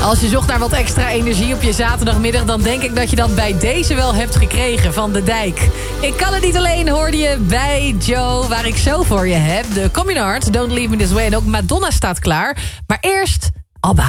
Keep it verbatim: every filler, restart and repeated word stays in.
Als je zocht naar wat extra energie op je zaterdagmiddag... dan denk ik dat je dat bij deze wel hebt gekregen van De Dijk. Ik kan het niet alleen, hoorde je bij Joe... waar ik zo voor je heb. De Communards, Don't Leave Me This Way. En ook Madonna staat klaar. Maar eerst ABBA.